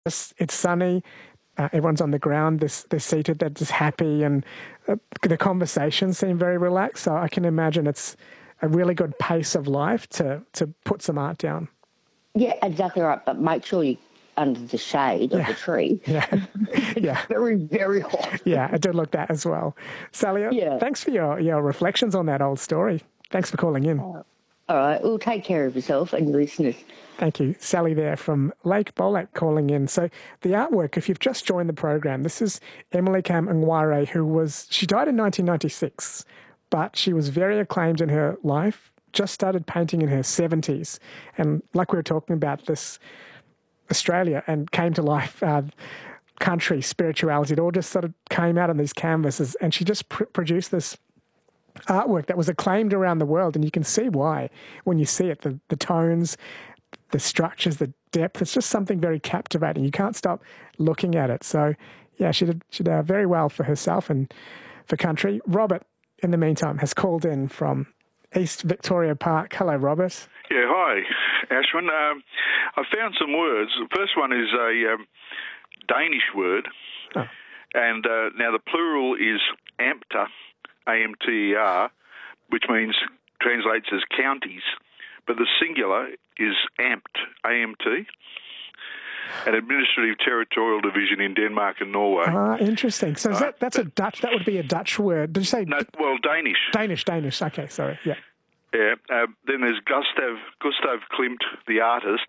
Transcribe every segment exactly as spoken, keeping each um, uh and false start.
It's, it's sunny. Uh, everyone's on the ground. They're, they're seated. They're just happy, and uh, the conversations seem very relaxed. So I can imagine it's a really good pace of life to to put some art down. Yeah, exactly right. But make sure you under the shade yeah. of the tree. Yeah, it's yeah, very very hot. Yeah, I did look that as well. Sally, yeah. thanks for your your reflections on that old story. Thanks for calling in. Uh, all right, well, take care of yourself and your listeners. Thank you. Sally there from Lake Bolac calling in. So the artwork, if you've just joined the program, this is Emily Cam Nware, who was, she died in nineteen ninety-six, but she was very acclaimed in her life, just started painting in her seventies. And like we were talking about, this Australia and came to life, uh, country, spirituality, it all just sort of came out on these canvases. And she just pr- produced this artwork that was acclaimed around the world. And you can see why when you see it, the, the tones, the structures, the depth, it's just something very captivating. You can't stop looking at it. So, yeah, she did, she did uh, very well for herself and for country. Robert, in the meantime, has called in from East Victoria Park. Hello, Robert. Yeah, hi, Ashwin. Um, I found some words. The first one is a um, Danish word, oh. and uh, now the plural is Amter, A M T E R, which means, translates as counties, but the singular is Amt, A M T, an administrative territorial division in Denmark and Norway. Ah, interesting. So is that, that's a Dutch, that would be a Dutch word. Did you say? No, well, Danish. Danish, Danish. Okay, sorry, yeah. Yeah, uh, then there's Gustav Gustav Klimt, the artist,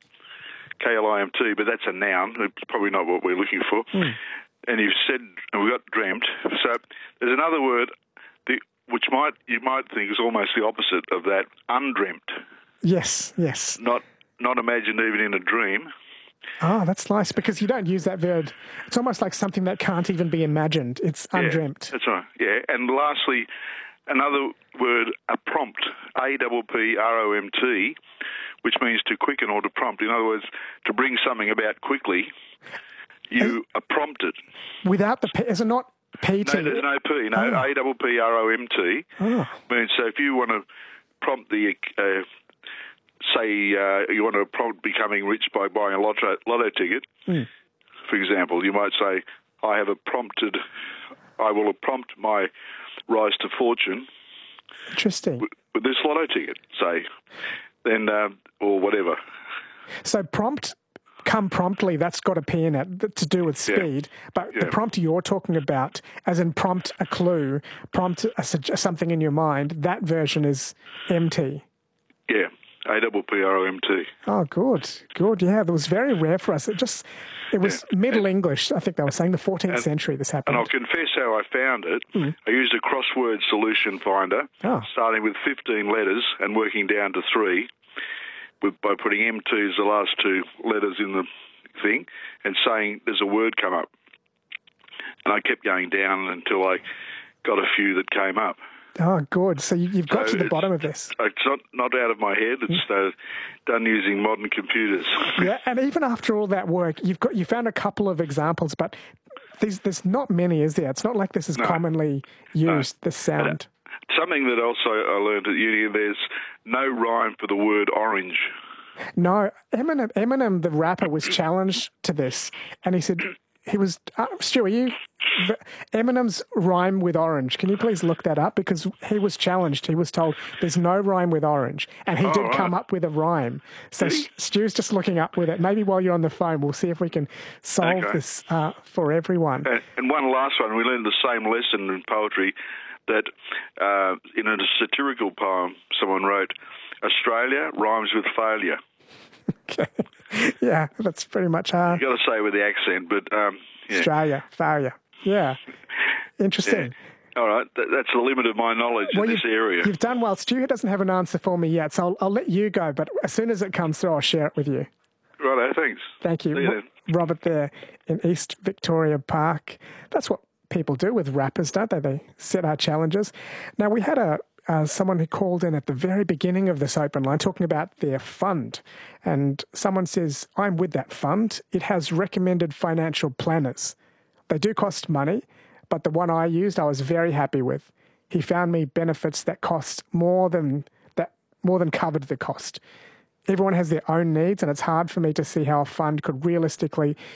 K L I M T, but that's a noun. It's probably not what we're looking for. Mm. And you've said, and we've got dreamt. So there's another word, the, which might you might think is almost the opposite of that, undreamt. Yes, yes. Not not imagined even in a dream. Ah, that's nice, because you don't use that word. It's almost like something that can't even be imagined. It's undreamt. Yeah, that's right, yeah. And lastly, another word, a prompt, A P P R O M T, which means to quicken or to prompt. In other words, to bring something about quickly, you are prompted. Without the P, is it not P T? No, there's no P, no, oh. A P P R O M T. Oh. Means, so if you want to prompt the, uh, say, uh, you want to prompt becoming rich by buying a lotto, lotto ticket, mm. for example, you might say, I have a prompted, I will have prompt my rise to fortune. Interesting. With, with this lotto ticket, say, then, uh, or whatever. So prompt, come promptly, that's got a P in it to do with speed. Yeah. But yeah. the prompt you're talking about, as in prompt a clue, prompt a, something in your mind, that version is M T. Yeah. A P P R O M T. Oh, good, good. Yeah, it was very rare for us. It just, it was yeah. Middle and, English, I think they were saying, the fourteenth and, century this happened. And I'll confess how I found it. Mm. I used a crossword solution finder, oh. starting with fifteen letters and working down to three, with, by putting M T as the last two letters in the thing and saying there's a word come up. And I kept going down until I got a few that came up. Oh, good. So you, you've got so to the bottom of this. It's not, not out of my head. It's uh, done using modern computers. Yeah, and even after all that work, you've got you found a couple of examples, but there's, there's not many, is there? It's not like this is no. commonly used, no. this sound. And something that also I learned at uni, there's no rhyme for the word orange. No. Eminem, Eminem, the rapper, was challenged to this, and he said... He was, uh, Stu, are you, Eminem's rhyme with orange. Can you please look that up? Because he was challenged. He was told there's no rhyme with orange. And he oh, did right. come up with a rhyme. So really? Stu's just looking up with it. Maybe while you're on the phone, we'll see if we can solve okay. this uh, for everyone. And, and one last one. We learned the same lesson in poetry that uh, in a satirical poem someone wrote, Australia rhymes with failure. Okay. Yeah, that's pretty much hard. You've got to say with the accent, but... Um, yeah. Australia, failure. Yeah. Interesting. Yeah. All right, Th- that's the limit of my knowledge well, in this area. You've done well. Stu doesn't have an answer for me yet, so I'll, I'll let you go, but as soon as it comes through, I'll share it with you. Righto, thanks. Thank you. you Robert there in East Victoria Park. That's what people do with rappers, don't they? They set our challenges. Now, we had a... Uh, someone who called in at the very beginning of this open line talking about their fund. And someone says, I'm with that fund. It has recommended financial planners. They do cost money, but the one I used I was very happy with. He found me benefits that cost more than that more than covered the cost. everyone has their own needs, and it's hard for me to see how a fund could realistically